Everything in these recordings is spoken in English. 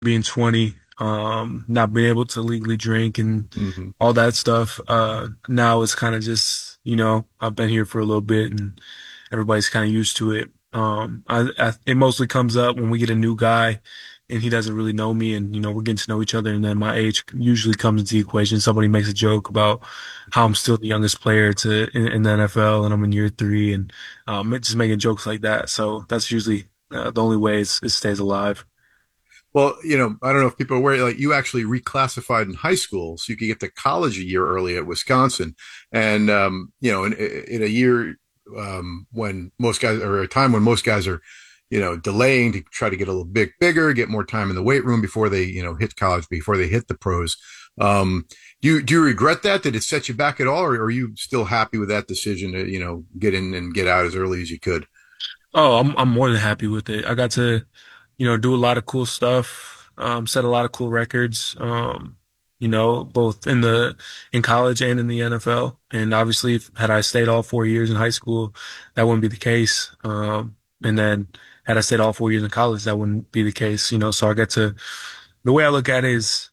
being 20, not being able to legally drink and Hmm. all that stuff. Now it's kind of just, I've been here for a little bit and everybody's kind of used to it. It mostly comes up when we get a new guy and he doesn't really know me and, we're getting to know each other. And then my age usually comes into the equation. Somebody makes a joke about how I'm still the youngest player in the NFL and I'm in year three and, it's just making jokes like that. So that's usually, the only way it stays alive. Well, I don't know if people are aware, like you actually reclassified in high school so you could get to college a year early at Wisconsin. And, in a year, when most guys, or a time when most guys are, delaying to try to get a little bit bigger, get more time in the weight room before they, hit college, before they hit the pros. Um, do you regret that? Did it set you back at all? Or are you still happy with that decision to, get in and get out as early as you could? Oh, I'm more than happy with it. I got to, do a lot of cool stuff, set a lot of cool records, both in college and in the NFL. And obviously, had I stayed all 4 years in high school, that wouldn't be the case. And then had I stayed all 4 years in college, that wouldn't be the case. So I get to, the way I look at it is,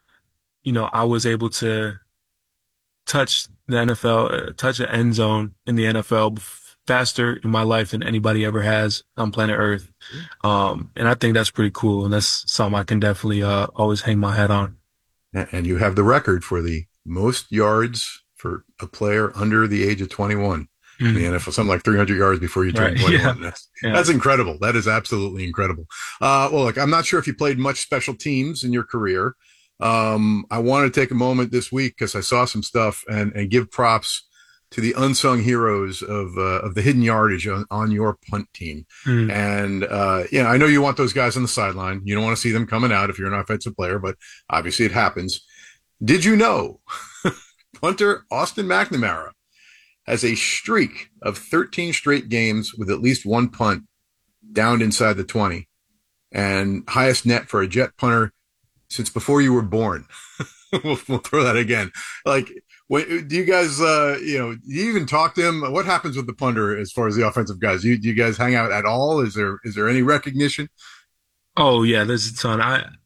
I was able to touch the NFL, touch an end zone in the NFL faster in my life than anybody ever has on planet Earth. And I think that's pretty cool. And that's something I can definitely, always hang my hat on. And you have the record for the most yards for a player under the age of 21 in the Mm, NFL, something like 300 yards before you turn right. Yeah. 21. Yeah. That's incredible. That is absolutely incredible. Well, look, I'm not sure if you played much special teams in your career. I want to take a moment this week because I saw some stuff and give props to the unsung heroes of the hidden yardage on your punt team. Mm. And I know you want those guys on the sideline. You don't want to see them coming out if you're an offensive player, but obviously it happens. Did you know punter Austin McNamara has a streak of 13 straight games with at least one punt downed inside the 20 and highest net for a Jet punter since before you were born? We'll throw that again. Like, do you guys, do you even talk to him? What happens with the punter as far as the offensive guys? Do you guys hang out at all? Is there any recognition? Oh yeah, there's a ton.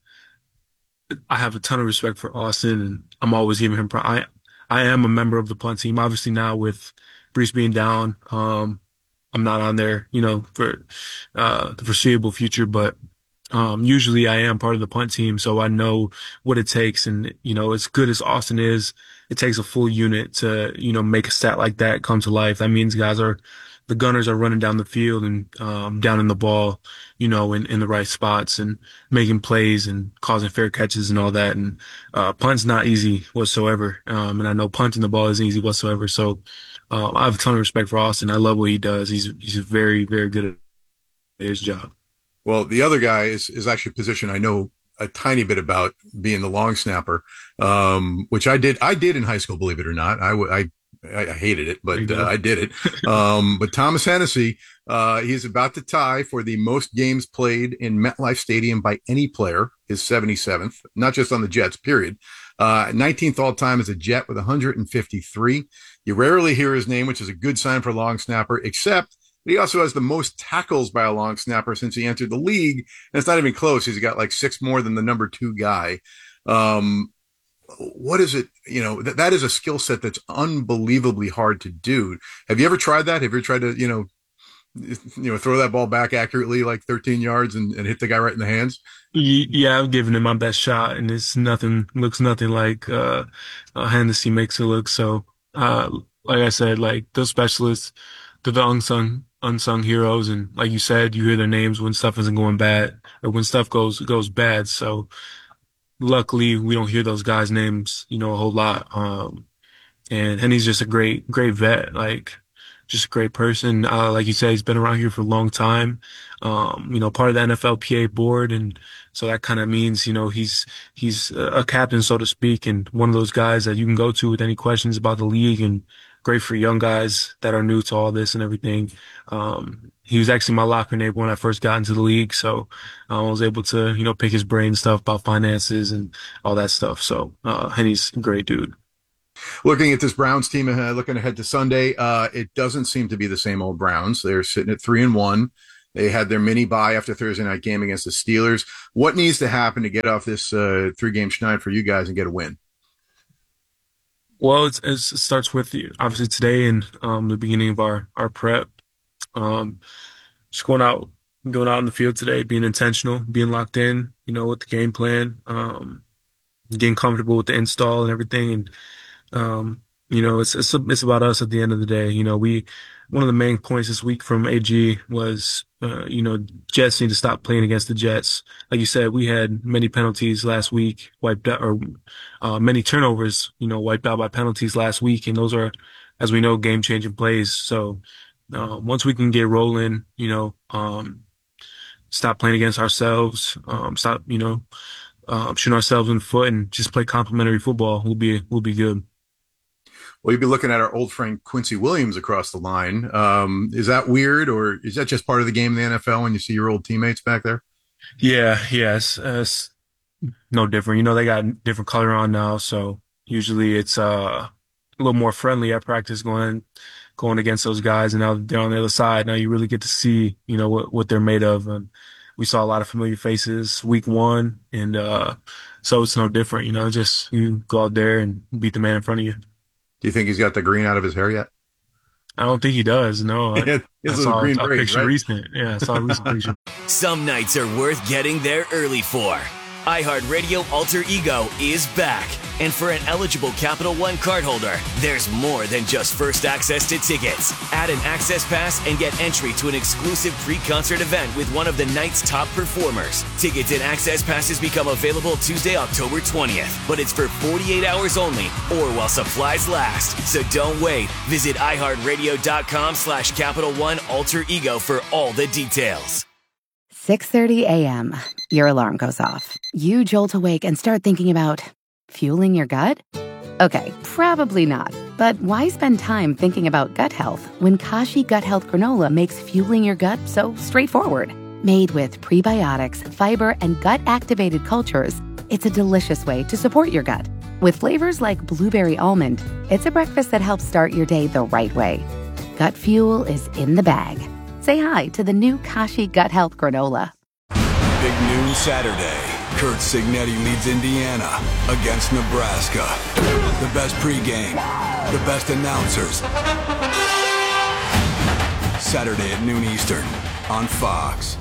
I have a ton of respect for Austin and I'm always giving him I am a member of the punt team. Obviously now with Brees being down, I'm not on there, for the foreseeable future, but usually I am part of the punt team, so I know what it takes. And, as good as Austin is, it takes a full unit to, make a stat like that come to life. That means the gunners are running down the field and, down in the ball, in the right spots and making plays and causing fair catches and all that. And, punt's not easy whatsoever. And I know punting the ball isn't easy whatsoever. So, I have a ton of respect for Austin. I love what he does. He's very, very good at his job. Well, the other guy is actually a position I know a tiny bit about, being the long snapper, which I did in high school, believe it or not. I hated it, There but you go. I did it. But Thomas Hennessy, he's about to tie for the most games played in MetLife Stadium by any player, his 77th, not just on the Jets, period. 19th all time as a Jet with 153. You rarely hear his name, which is a good sign for a long snapper, except he also has the most tackles by a long snapper since he entered the league. And it's not even close. He's got like six more than the number two guy. Um, what is it? That is a skill set that's unbelievably hard to do. Have you ever tried that? Have you ever tried to, throw that ball back accurately, like 13 yards and hit the guy right in the hands? Yeah, I've given him my best shot, and looks nothing like Hennessy makes it look. So, like I said, like those specialists, they're the unsung heroes, and like you said, you hear their names when stuff isn't going bad or when stuff goes bad. So, luckily, we don't hear those guys' names, a whole lot. And he's just a great vet, like just a great person. Like you said, he's been around here for a long time. Part of the NFLPA board, and so that kind of means, he's a captain, so to speak, and one of those guys that you can go to with any questions about the league, and great for young guys that are new to all this and everything. He was actually my locker neighbor when I first got into the league, so I was able to, pick his brain and stuff about finances and all that stuff. So, Henny's a great dude. Looking at this Browns team, looking ahead to Sunday, it doesn't seem to be the same old Browns. They're sitting at 3-1. They had their mini bye after Thursday night game against the Steelers. What needs to happen to get off this 3-game schneid for you guys and get a win? Well, it starts with obviously today and the beginning of our prep. Um, just going out in the field today, being intentional, being locked in, with the game plan, getting comfortable with the install and everything. And it's about us at the end of the day. One of the main points this week from AG was, Jets need to stop playing against the Jets. Like you said, we had many penalties last week wiped out, or many turnovers, wiped out by penalties last week, and those are, as we know, game-changing plays. So once we can get rolling, stop playing against ourselves, stop, shooting ourselves in the foot, and just play complementary football, we'll be good. Well, you'd be looking at our old friend Quincy Williams across the line. Is that weird, or is that just part of the game in the NFL when you see your old teammates back there? Yeah, it's no different. They got different color on now, so usually it's a little more friendly at practice going against those guys, and now they're on the other side. Now you really get to see, what they're made of. And we saw a lot of familiar faces week one, and so it's no different. Just you go out there and beat the man in front of you. Do you think he's got the green out of his hair yet? I don't think he does. No, I saw green a braids, picture right? recent. Yeah, I saw a recent picture. Some nights are worth getting there early for. iHeartRadio Alter Ego is back. And for an eligible Capital One cardholder, there's more than just first access to tickets. Add an access pass and get entry to an exclusive pre-concert event with one of the night's top performers. Tickets and access passes become available Tuesday, October 20th, but it's for 48 hours only or while supplies last. So don't wait. Visit iHeartRadio.com/Capital One Alter Ego for all the details. 6:30 a.m. Your alarm goes off. You jolt awake and start thinking about fueling your gut? Okay, probably not. But why spend time thinking about gut health when Kashi Gut Health Granola makes fueling your gut so straightforward? Made with prebiotics, fiber, and gut-activated cultures, it's a delicious way to support your gut. With flavors like blueberry almond, it's a breakfast that helps start your day the right way. Gut fuel is in the bag. Say hi to the new Kashi Gut Health Granola. Big noon Saturday. Kurt Signetti leads Indiana against Nebraska. The best pregame, the best announcers. Saturday at noon Eastern on Fox.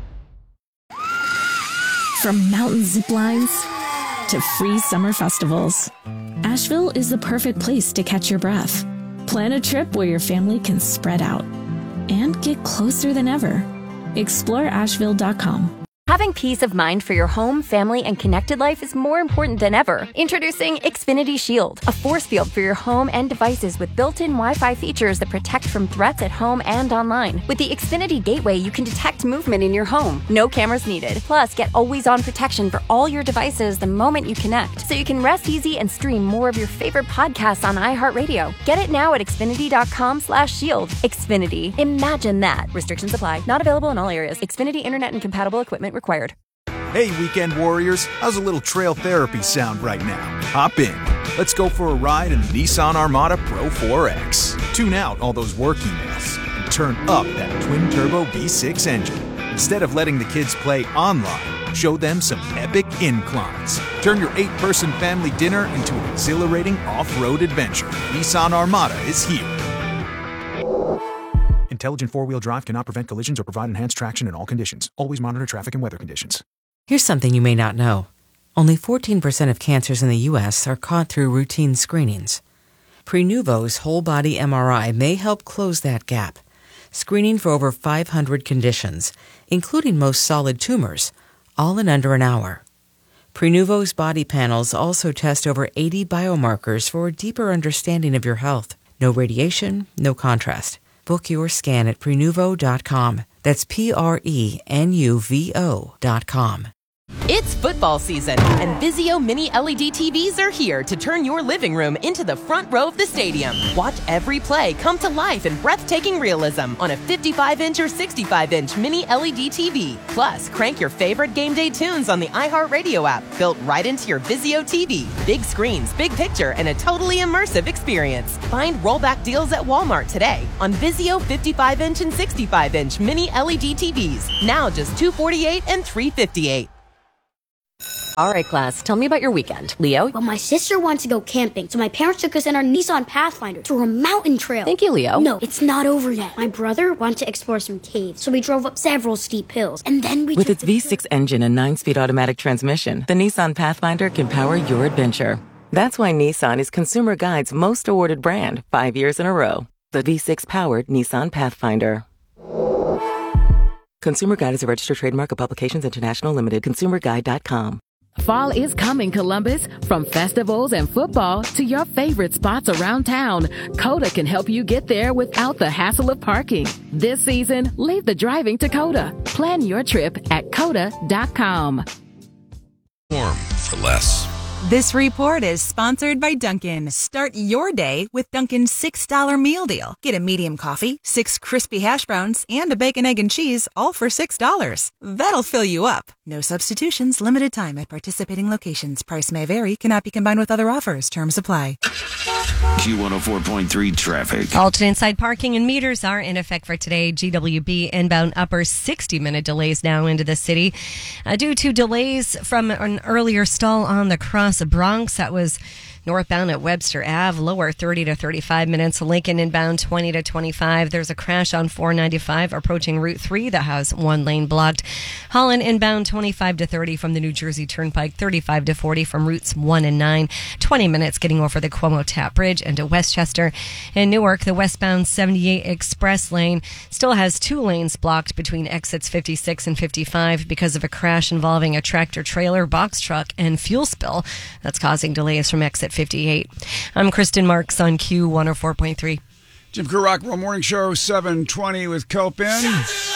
From mountain zip lines to free summer festivals, Asheville is the perfect place to catch your breath. Plan a trip where your family can spread out and get closer than ever. Explore Asheville.com. Having peace of mind for your home, family, and connected life is more important than ever. Introducing Xfinity Shield, a force field for your home and devices with built-in Wi-Fi features that protect from threats at home and online. With the Xfinity Gateway, you can detect movement in your home. No cameras needed. Plus, get always-on protection for all your devices the moment you connect, so you can rest easy and stream more of your favorite podcasts on iHeartRadio. Get it now at Xfinity.com/shield. Xfinity. Imagine that. Restrictions apply. Not available in all areas. Xfinity Internet and compatible equipment required. Hey, weekend warriors, how's a little trail therapy sound right now? Hop in. Let's go for a ride in the Nissan Armada Pro 4X. Tune out all those work emails and turn up that twin-turbo V6 engine. Instead of letting the kids play online, show them some epic inclines. Turn your 8-person family dinner into an exhilarating off-road adventure. Nissan Armada is here. Intelligent four-wheel drive cannot prevent collisions or provide enhanced traction in all conditions. Always monitor traffic and weather conditions. Here's something you may not know. Only 14% of cancers in the U.S. are caught through routine screenings. Prenuvo's whole-body MRI may help close that gap, screening for over 500 conditions, including most solid tumors, all in under an hour. Prenuvo's body panels also test over 80 biomarkers for a deeper understanding of your health. No radiation, no contrast. Book your scan at Prenuvo.com. That's Prenuvo.com. It's football season, and Vizio Mini LED TVs are here to turn your living room into the front row of the stadium. Watch every play come to life in breathtaking realism on a 55-inch or 65-inch Mini LED TV. Plus, crank your favorite game day tunes on the iHeartRadio app, built right into your Vizio TV. Big screens, big picture, and a totally immersive experience. Find rollback deals at Walmart today on Vizio 55-inch and 65-inch Mini LED TVs. Now just $248 and $358. All right, class, tell me about your weekend. Leo? Well, my sister wanted to go camping, so my parents took us in our Nissan Pathfinder to a mountain trail. Thank you, Leo. No, it's not over yet. My brother wanted to explore some caves, so we drove up several steep hills, and then we With its V6 engine and 9-speed automatic transmission, the Nissan Pathfinder can power your adventure. That's why Nissan is Consumer Guide's most awarded brand 5 years in a row. The V6-powered Nissan Pathfinder. Consumer Guide is a registered trademark of Publications International Limited. ConsumerGuide.com. Fall is coming, Columbus. From festivals and football to your favorite spots around town, Coda can help you get there without the hassle of parking. This season, leave the driving to Coda. Plan your trip at Coda.com. Warm for less. This report is sponsored by Dunkin'. Start your day with Dunkin's $6 meal deal. Get a medium coffee, 6 crispy hash browns, and a bacon, egg, and cheese, all for $6. That'll fill you up. No substitutions, limited time at participating locations. Price may vary, cannot be combined with other offers. Terms apply. Q104.3 traffic. Alternate side parking and meters are in effect for today. GWB inbound upper 60-minute delays now into the city due to delays from an earlier stall on the Cross Bronx. That was northbound at Webster Ave, lower 30 to 35 minutes. Lincoln inbound 20 to 25. There's a crash on 495 approaching Route 3 that has one lane blocked. Holland inbound 25 to 30 from the New Jersey Turnpike, 35 to 40 from routes 1 and 9. 20 minutes getting over the Cuomo Tap Bridge into Westchester. In Newark, the westbound 78 express lane still has 2 lanes blocked between exits 56 and 55 because of a crash involving a tractor trailer, box truck, and fuel spill that's causing delays from exit 58. I'm Kristen Marks on Q104.3. Jim Kerr Rock Morning Show 720 with Copin.